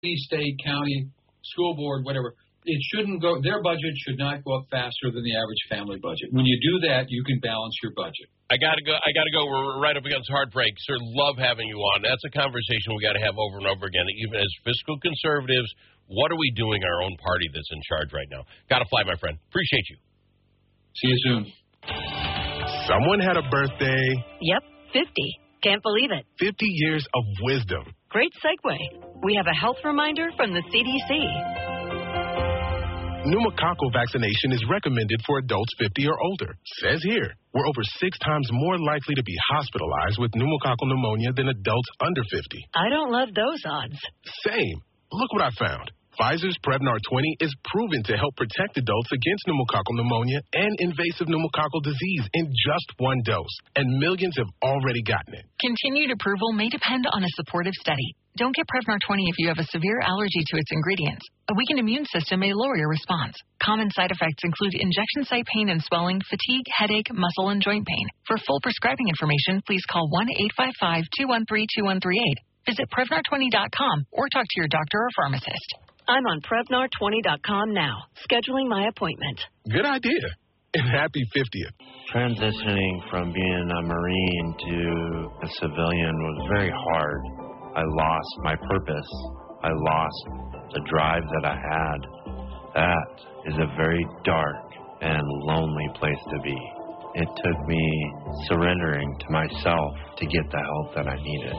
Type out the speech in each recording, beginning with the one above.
state, county, school board, whatever, it shouldn't go. Their budget should not go up faster than the average family budget. When you do that, you can balance your budget. I gotta go. We're right up against hard break. Sir, love having you on. That's a conversation we got to have over and over again. Even as fiscal conservatives, what are we doing our own party that's in charge right now? Got to fly, my friend. Appreciate you. See you soon. Someone had a birthday. Yep, 50. Can't believe it. 50 years of wisdom. Great segue. We have a health reminder from the CDC. Pneumococcal vaccination is recommended for adults 50 or older. Says here, we're over 6 times more likely to be hospitalized with pneumococcal pneumonia than adults under 50. I don't love those odds. Same. Look what I found. Pfizer's Prevnar 20 is proven to help protect adults against pneumococcal pneumonia and invasive pneumococcal disease in just 1 dose. And millions have already gotten it. Continued approval may depend on a supportive study. Don't get Prevnar 20 if you have a severe allergy to its ingredients. A weakened immune system may lower your response. Common side effects include injection site pain and swelling, fatigue, headache, muscle, and joint pain. For full prescribing information, please call 1-855-213-2138. Visit Prevnar20.com or talk to your doctor or pharmacist. I'm on Prevnar20.com now, scheduling my appointment. Good idea. And happy 50th. Transitioning from being a Marine to a civilian was very hard. I lost my purpose. I lost the drive that I had. That is a very dark and lonely place to be. It took me surrendering to myself to get the help that I needed.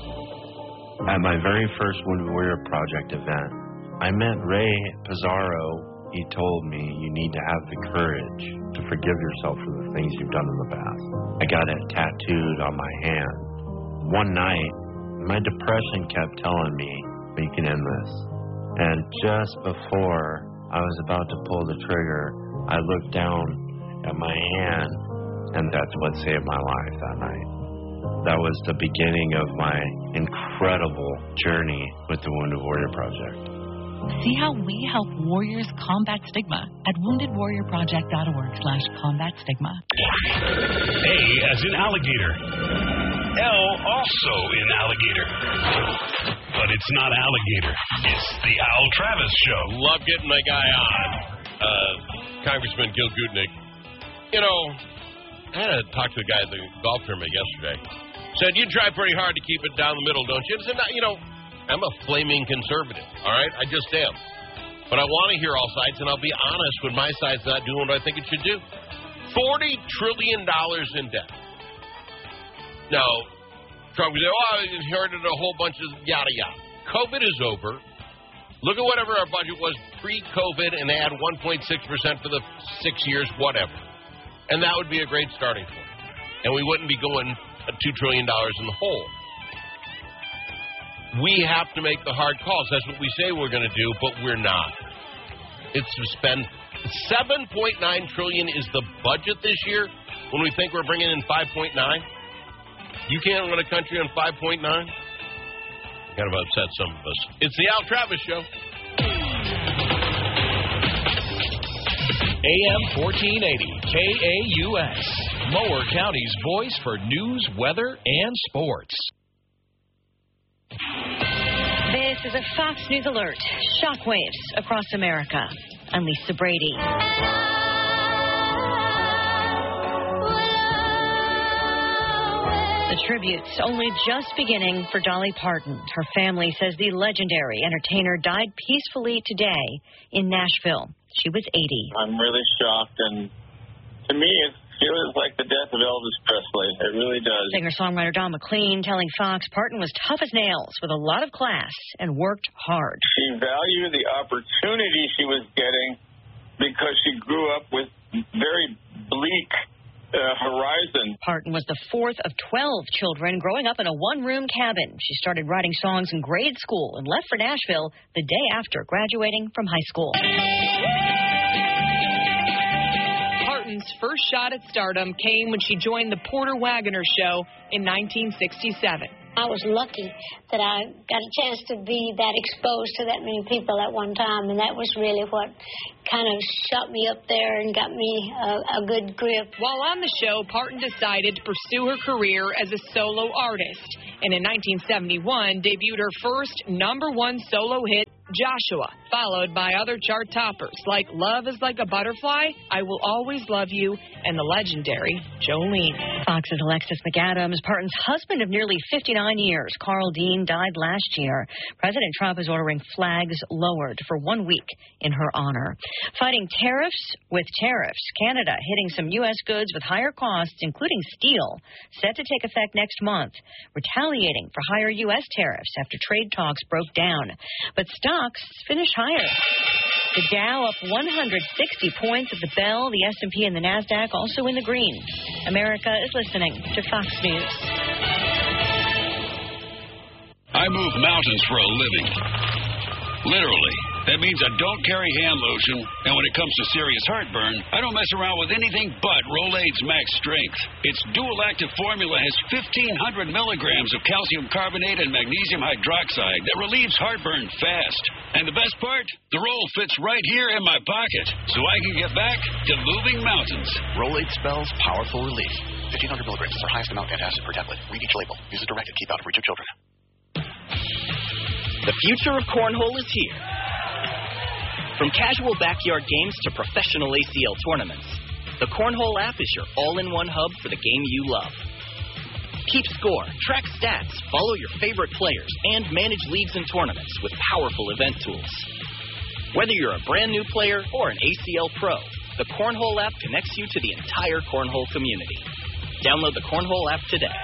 At my very first Wounded Warrior Project event, I met Ray Pizarro. He told me you need to have the courage to forgive yourself for the things you've done in the past. I got it tattooed on my hand. One night, my depression kept telling me, we can end this. And just before I was about to pull the trigger, I looked down at my hand, and that's what saved my life that night. That was the beginning of my incredible journey with the Wounded Warrior Project. See how we help warriors combat stigma at woundedwarriorproject.org/combat-stigma. A as in alligator. L also in alligator. But it's not alligator. It's the Al Travis Show. Love getting my guy on. Congressman Gil Gutnick. You know, I had to talk to a guy at the golf tournament yesterday. Said, you try pretty hard to keep it down the middle, don't you? I said, you know, I'm a flaming conservative, all right? I just am. But I want to hear all sides, and I'll be honest when my side's not doing what I think it should do. $40 trillion in debt. Now, Trump would say, I inherited a whole bunch of yada yada. COVID is over. Look at whatever our budget was pre-COVID and add 1.6% for the 6 years, whatever. And that would be a great starting point. And we wouldn't be going $2 trillion in the hole. We have to make the hard calls. That's what we say we're going to do, but we're not. It's to spend $7.9 trillion is the budget this year when we think we're bringing in 5.9. You can't run a country on 5.9? Kind of upset some of us. It's the Al Travis Show. AM 1480, KAUS, Mower County's voice for news, weather, and sports. This is a Fox News alert. Shockwaves across America. I'm Lisa Brady. The tribute's only just beginning for Dolly Parton. Her family says the legendary entertainer died peacefully today in Nashville. She was 80. I'm really shocked, and to me, it feels like the death of Elvis Presley. It really does. Singer-songwriter Don McLean telling Fox Parton was tough as nails with a lot of class and worked hard. She valued the opportunity she was getting because she grew up with very bleak horizon. Parton was the fourth of 12 children growing up in a one-room cabin. She started writing songs in grade school and left for Nashville the day after graduating from high school. Parton's first shot at stardom came when she joined the Porter Wagoner Show in 1967. I was lucky that I got a chance to be that exposed to that many people at one time, and that was really what kind of shot me up there and got me a good grip. While on the show, Parton decided to pursue her career as a solo artist, and in 1971 debuted her first #1 solo hit, Joshua, followed by other chart toppers like Love is Like a Butterfly, I Will Always Love You, and the legendary Jolene. Fox's Alexis McAdams, Parton's husband of nearly 59 years, Carl Dean, died last year. President Trump is ordering flags lowered for 1 week in her honor. Fighting tariffs with tariffs. Canada hitting some U.S. goods with higher costs, including steel, set to take effect next month, retaliating for higher U.S. tariffs after trade talks broke down. But stocks finish higher. The Dow up 160 points at the bell. The S&P and the NASDAQ also in the green. America is listening to Fox News. I move mountains for a living. Literally. That means I don't carry hand lotion, and when it comes to serious heartburn, I don't mess around with anything but Rolaids Max Strength. Its dual-active formula has 1,500 milligrams of calcium carbonate and magnesium hydroxide that relieves heartburn fast. And the best part? The roll fits right here in my pocket, so I can get back to moving mountains. Rolaids spells powerful relief. 1,500 milligrams is our highest amount of antacid per tablet. Read each label. Use as directed. Keep out of reach of children. The future of cornhole is here. From casual backyard games to professional ACL tournaments, the Cornhole app is your all-in-one hub for the game you love. Keep score, track stats, follow your favorite players, and manage leagues and tournaments with powerful event tools. Whether you're a brand new player or an ACL pro, the Cornhole app connects you to the entire cornhole community. Download the Cornhole app today.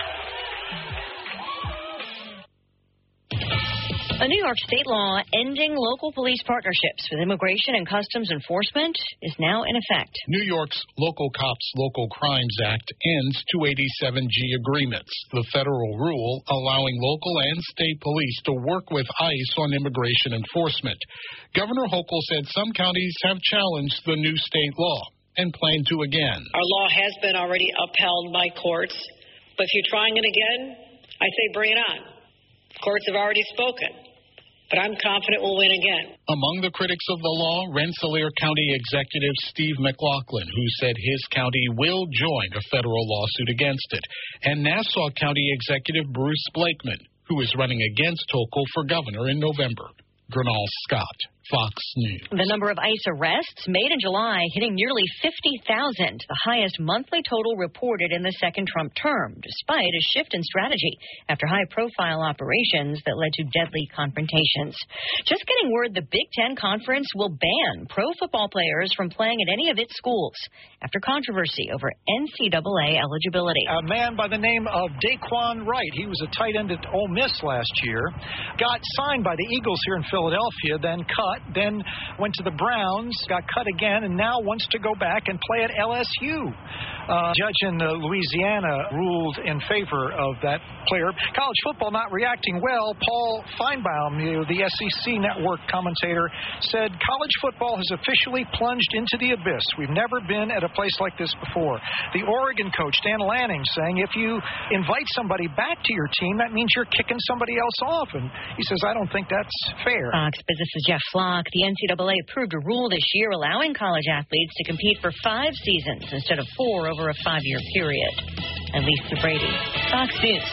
A New York state law ending local police partnerships with Immigration and Customs Enforcement is now in effect. New York's Local Cops Local Crimes Act ends 287G agreements, the federal rule allowing local and state police to work with ICE on immigration enforcement. Governor Hochul said some counties have challenged the new state law and plan to again. Our law has been already upheld by courts, but if you're trying it again, I say bring it on. Courts have already spoken, but I'm confident we'll win again. Among the critics of the law, Rensselaer County Executive Steve McLaughlin, who said his county will join a federal lawsuit against it, and Nassau County Executive Bruce Blakeman, who is running against Hochul for governor in November. Gernal Scott, Fox News. The number of ICE arrests made in July hitting nearly 50,000, the highest monthly total reported in the second Trump term, despite a shift in strategy after high-profile operations that led to deadly confrontations. Just getting word the Big Ten Conference will ban pro football players from playing at any of its schools after controversy over NCAA eligibility. A man by the name of Daquan Wright, he was a tight end at Ole Miss last year, got signed by the Eagles here in Philadelphia, then cut, then went to the Browns, got cut again, and now wants to go back and play at LSU. Judge in Louisiana ruled in favor of that player. College football not reacting well. Paul Feinbaum, the SEC network commentator, said college football has officially plunged into the abyss. We've never been at a place like this before. The Oregon coach, Dan Lanning, saying if you invite somebody back to your team, that means you're kicking somebody else off. And he says, I don't think that's fair. Fox Business' Jeff Flock. The NCAA approved a rule this year allowing college athletes to compete for 5 seasons instead of 4 over a 5-year period. And Lisa Brady, Fox News.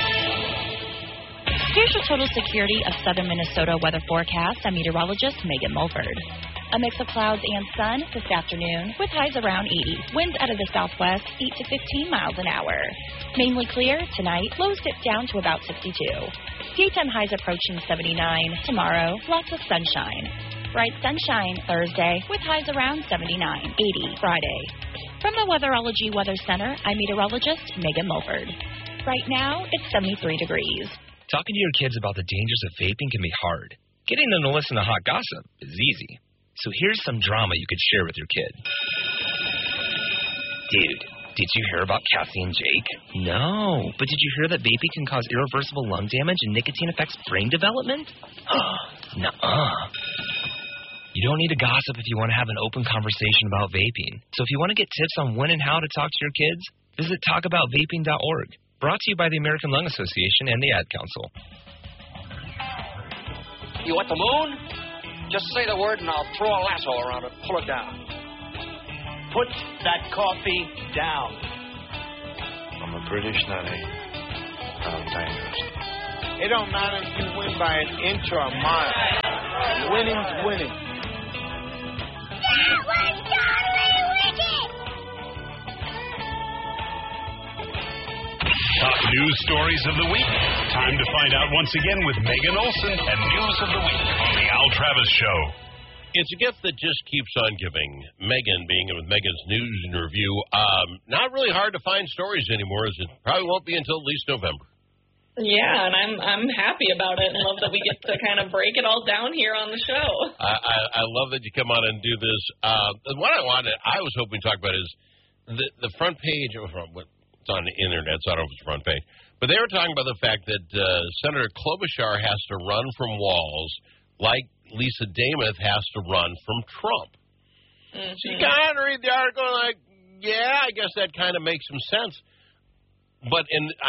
Here's your total security of southern Minnesota weather forecast. I'm meteorologist Megan Mulford. A mix of clouds and sun this afternoon with highs around 80. Winds out of the southwest 8 to 15 miles an hour. Mainly clear tonight. Lows dip down to about 62. Daytime highs approaching 79. Tomorrow, lots of sunshine. Bright sunshine Thursday with highs around 79. 80 Friday. From the Weatherology Weather Center, I'm meteorologist Megan Mulford. Right now, it's 73 degrees. Talking to your kids about the dangers of vaping can be hard. Getting them to listen to hot gossip is easy. So here's some drama you could share with your kid. Dude, did you hear about Cassie and Jake? No, but did you hear that vaping can cause irreversible lung damage and nicotine affects brain development? Nuh-uh. You don't need to gossip if you want to have an open conversation about vaping. So if you want to get tips on when and how to talk to your kids, visit talkaboutvaping.org. Brought to you by the American Lung Association and the Ad Council. You want the moon? Just say the word and I'll throw a lasso around it. Pull it down. Put that coffee down. I'm a British, not a crown diners. It don't matter if you win by an inch or a mile. Winning's winning. That was totally wicked! Top news stories of the week. Time to find out once again with Megan Olson and News of the Week on the Al Travis Show. It's a gift that just keeps on giving. Megan being with Megan's News and Review. Not really hard to find stories anymore, as it probably won't be until at least November. Yeah, and I'm happy about it and love that we get to kind of break it all down here on the show. I love that you come on and do this. What I was hoping to talk about is the front page of it's on the internet, so I don't know if it's the front page. But they were talking about the fact that Senator Klobuchar has to run from walls like Lisa Dameth has to run from Trump. Mm-hmm. So you kind of read the article like, yeah, I guess that kind of makes some sense. But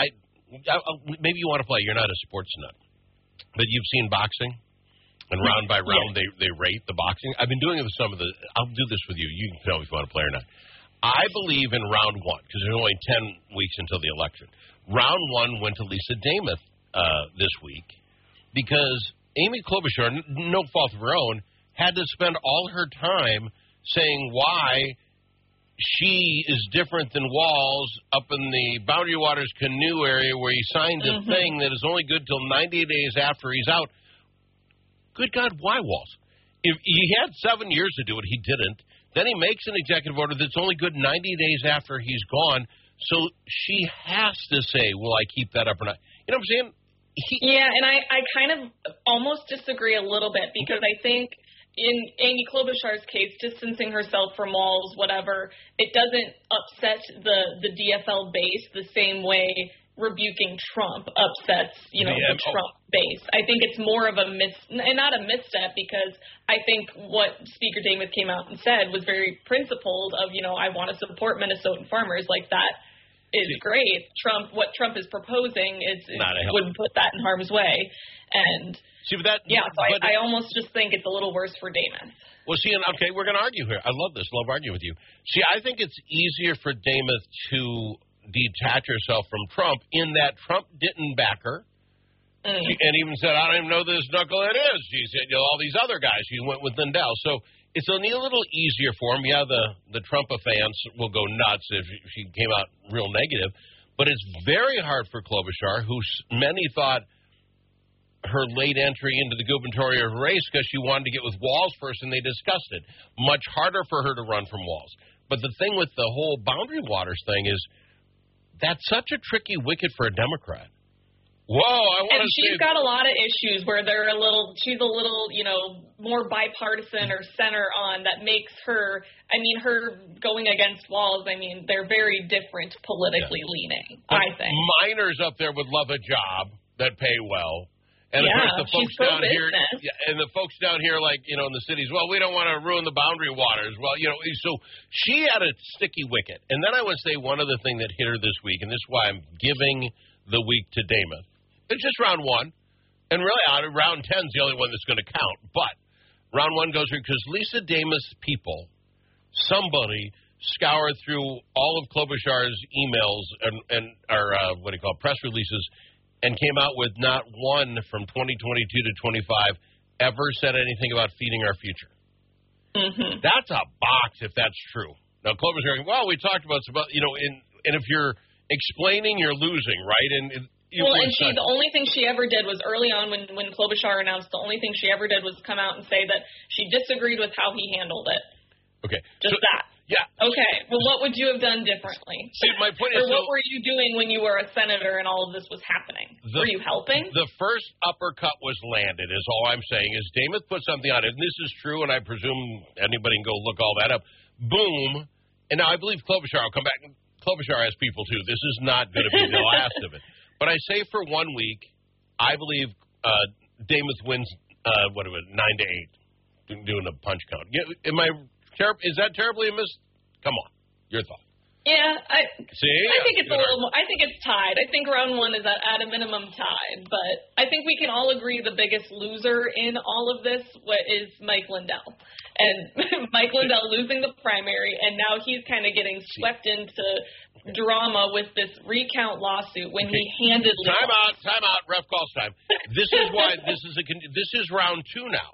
maybe you want to play. You're not a sports nut. But you've seen boxing, and round by round they rate the boxing. I've been doing it with some of the – I'll do this with you. You can tell me if you want to play or not. I believe in round one, because there's only 10 weeks until the election. Round one went to Lisa Dameth this week because Amy Klobuchar, no fault of her own, had to spend all her time saying why she is different than Walz up in the Boundary Waters canoe area where he signed a thing that is only good till 90 days after he's out. Good God, why Walz? If he had 7 years to do it, he didn't. Then he makes an executive order that's only good 90 days after he's gone. So she has to say, will I keep that up or not? You know what I'm saying? Yeah, and I kind of almost disagree a little bit because I think in Amy Klobuchar's case, distancing herself from Walz, whatever, it doesn't upset the DFL base the same way rebuking Trump upsets, the Trump base. I think it's more of a not a misstep, because I think what Speaker Dameth came out and said was very principled of, I want to support Minnesotan farmers. Like, that is great. What Trump is proposing would put that in harm's way. And I almost just think it's a little worse for Dameth. Well, see, okay, we're going to argue here. I love this. Love arguing with you. See, I think it's easier for Dameth to detach herself from Trump in that Trump didn't back her. And even said, I don't even know who this knucklehead is. She said, all these other guys. She went with Lindell. So it's a little easier for him. Yeah, the Trump fans will go nuts if she came out real negative. But it's very hard for Klobuchar, who many thought her late entry into the gubernatorial race because she wanted to get with Walz first, and they discussed it. Much harder for her to run from Walz. But the thing with the whole Boundary Waters thing is that's such a tricky wicket for a Democrat. And she's got a lot of issues where she's a little, more bipartisan or center on that makes her, her going against Walz, they're very different politically leaning, but I think. Miners up there would love a job that pay well. And of course, the folks down here, and the folks down here, like, in the cities, well, we don't want to ruin the Boundary Waters. Well, so she had a sticky wicket. And then I would say one other thing that hit her this week, and this is why I'm giving the week to Dameth. It's just round one. And really, round 10 is the only one that's going to count. But round one goes through because Lisa Dameth's people, somebody scoured through all of Klobuchar's emails and press releases, and came out with not one from 2022 to 25 ever said anything about feeding our future. That's a box if that's true. Now, Klobuchar, we talked about, and if you're explaining, you're losing, right? And the only thing she ever did was early on when Klobuchar announced, the only thing she ever did was come out and say that she disagreed with how he handled it. Okay. That. Yeah. Okay. Well, what would you have done differently? See, my point is, what were you doing when you were a senator and all of this was happening? Were you helping? The first uppercut was landed, is all I'm saying, is Dameth put something on it. And this is true, and I presume anybody can go look all that up. Boom. And now I believe Klobuchar will come back. Klobuchar has people, too. This is not going to be the last of it. But I say for 1 week, I believe Dameth wins, 9-8, doing a punch count. Is that terribly a miss? Come on, your thought. Yeah, I think it's good a little more. I think it's tied. I think round one is at a minimum tied. But I think we can all agree the biggest loser in all of this is Mike Lindell. And Mike Lindell losing the primary, and now he's kind of getting swept into drama with this recount lawsuit when he handedly. Time out. Ref calls time. This is why this is round two now.